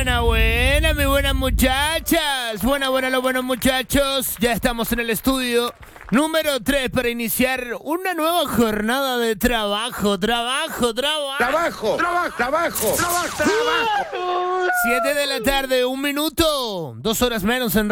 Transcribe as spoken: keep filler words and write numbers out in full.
Buena, buena, mi buenas muchachas. Buena, buena, los buenos muchachos. Ya estamos en el estudio número tres para iniciar una nueva jornada de trabajo, trabajo, trabajo. Trabajo, trabajo, trabajo, trabajo, trabajo. Siete de la tarde, un minuto. Dos horas menos en